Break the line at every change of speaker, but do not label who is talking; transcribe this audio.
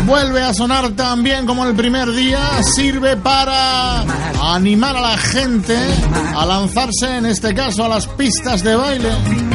vuelve a sonar tan bien como el primer día. Sirve para animar a la gente a lanzarse, en este caso, a las pistas de baile.